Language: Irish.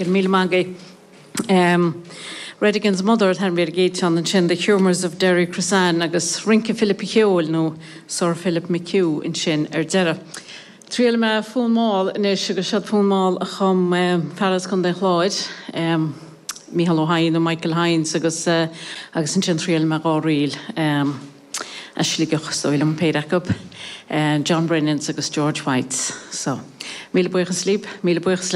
gur mí mangé. Redigan's mother had made a gate on the The Humours of Derry Crusan agus Rinke Philip Heol no Sir Philip McHugh in Shin Erdera. Trial me full mall in a sugar shot full mall a chum Faras con de Lloyd. Michael O'Hain and Michael Hines agus in Shin Trial me Goril. Ashley Guch so William Payrack and John Brennan agus George White. So, Mille Buich sleep, Mille Buich